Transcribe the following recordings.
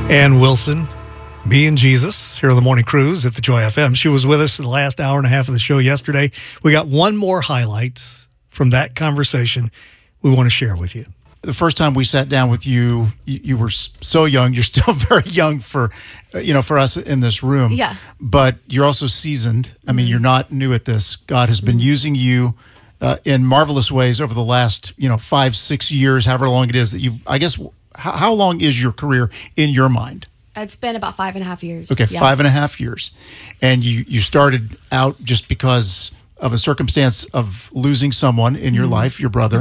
Ann Wilson, Me and Jesus, here on the Morning Cruise at the Joy FM. She was with us in the last hour and a half of the show yesterday. We got one more highlight from that conversation we want to share with you. The first time we sat down with you, you were so young. You're still very young for us in this room. Yeah. But you're also seasoned. I mean, you're not new at this. God has been using you in marvelous ways over the last, 5-6 years, however long it is that you, I guess, how long is your career in your mind? It's been about 5.5 years. Okay, yeah. 5.5 years. And you started out just because of a circumstance of losing someone in your life, your brother.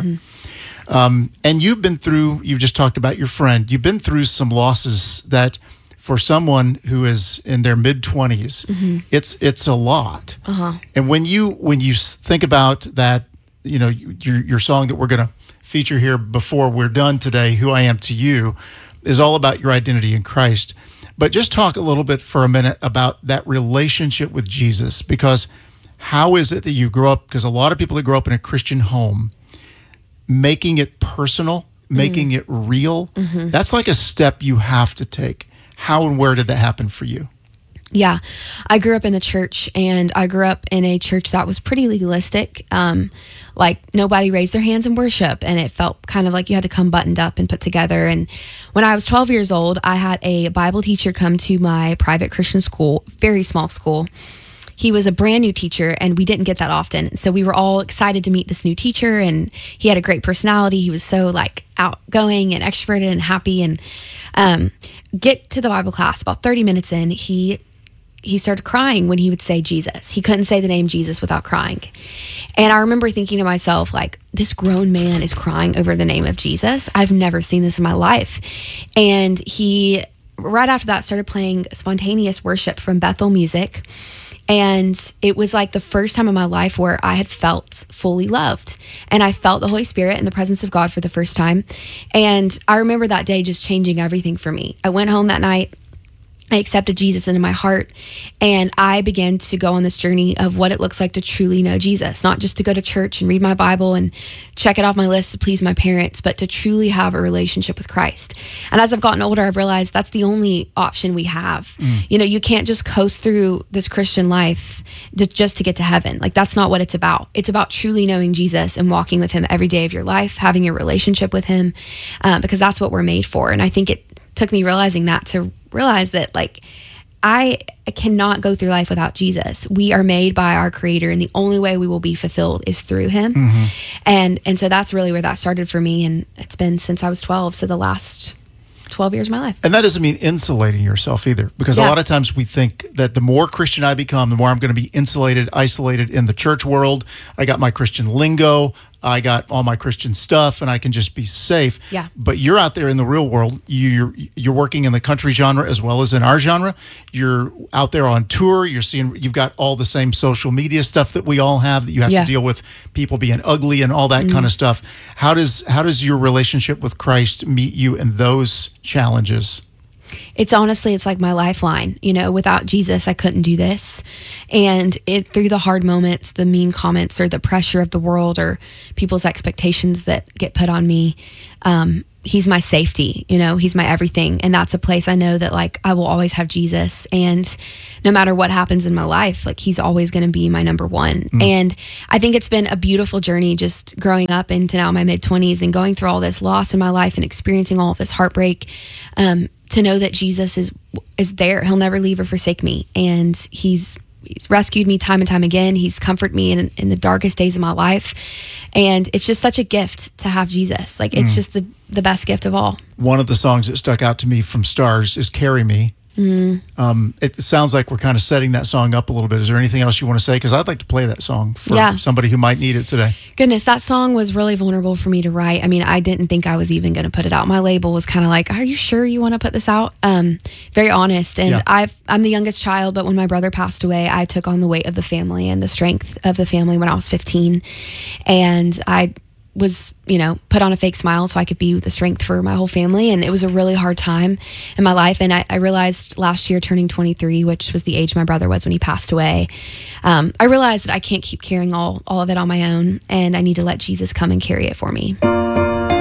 And you've just talked about your friend. You've been through some losses that for someone who is in their mid-20s, it's a lot. And when you think about that, your song that we're going to feature here before we're done today, Who I Am to You, is all about your identity in Christ. But just talk a little bit for a minute about that relationship with Jesus, because how is it that you grow up, because a lot of people that grow up in a Christian home, making it personal, making it real, that's like a step you have to take. How and where did that happen for you? Yeah, I grew up in the church, and I grew up in a church that was pretty legalistic. Like nobody raised their hands in worship, and it felt kind of like you had to come buttoned up and put together. And when I was 12 years old, I had a Bible teacher come to my private Christian school, very small school. He was a brand new teacher, and we didn't get that often. So we were all excited to meet this new teacher, and he had a great personality. He was so outgoing and extroverted and happy. And get to the Bible class, about 30 minutes in, he started crying when he would say Jesus. He couldn't say the name Jesus without crying. And I remember thinking to myself, this grown man is crying over the name of Jesus. I've never seen this in my life. And he, right after that, started playing spontaneous worship from Bethel Music. And it was like the first time in my life where I had felt fully loved. And I felt the Holy Spirit and the presence of God for the first time. And I remember that day just changing everything for me. I went home that night. I accepted Jesus into my heart, and I began to go on this journey of what it looks like to truly know Jesus, not just to go to church and read my Bible and check it off my list to please my parents, but to truly have a relationship with Christ. And as I've gotten older, I've realized that's the only option we have. You can't just coast through this Christian life just to get to heaven. That's not what it's about. It's about truly knowing Jesus and walking with him every day of your life, having a relationship with him, because that's what we're made for. And I think it took me realizing that to realize that I cannot go through life without Jesus. We are made by our Creator, and the only way we will be fulfilled is through him. And so that's really where that started for me, and it's been since I was 12, so the last 12 years of my life. And that doesn't mean insulating yourself either, because a lot of times we think that the more Christian I become, the more I'm going to be insulated, isolated in the church world. I got my Christian lingo, I got all my Christian stuff, and I can just be safe. Yeah. But you're out there in the real world. You're working in the country genre as well as in our genre. You're out there on tour. You've got all the same social media stuff that we all have, that you have to deal with people being ugly and all that kind of stuff. How does your relationship with Christ meet you in those challenges? It's like my lifeline. Without Jesus, I couldn't do this. And through the hard moments, the mean comments, or the pressure of the world, or people's expectations that get put on me, he's my safety. He's my everything. And that's a place I know that I will always have Jesus. And no matter what happens in my life, he's always going to be my number one. And I think it's been a beautiful journey just growing up into now my mid-20s and going through all this loss in my life and experiencing all of this heartbreak, to know that Jesus is there. He'll never leave or forsake me. And he's rescued me time and time again. He's comforted me in the darkest days of my life. And it's just such a gift to have Jesus. It's just the best gift of all. One of the songs that stuck out to me from Stars is Carry Me. It sounds like we're kind of setting that song up a little bit. Is there anything else you want to say? Because I'd like to play that song for somebody who might need it today. Goodness, that song was really vulnerable for me to write. I mean, I didn't think I was even going to put it out. My label was kind of like, are you sure you want to put this out? Very honest. And I'm the youngest child, but when my brother passed away, I took on the weight of the family and the strength of the family when I was 15. And I was, put on a fake smile so I could be the strength for my whole family. And it was a really hard time in my life. And I realized last year, turning 23, which was the age my brother was when he passed away, I realized that I can't keep carrying all of it on my own, and I need to let Jesus come and carry it for me.